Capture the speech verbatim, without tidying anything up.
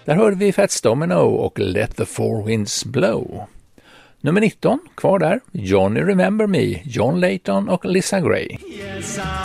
Där hörde vi Fats Domino och Let the Four Winds Blow. Nummer nitton, kvar där, Johnny Remember Me, John Layton och Lisa Gray.